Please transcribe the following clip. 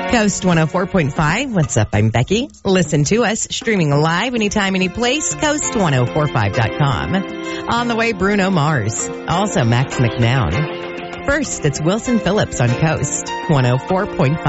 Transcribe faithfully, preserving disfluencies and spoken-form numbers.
Coast one oh four point five. What's up? I'm Becky. Listen to us streaming live anytime, any place. coast ten forty-five dot com. On the way, Bruno Mars. Also, Max McNown. First, it's Wilson Phillips on Coast one oh four point five.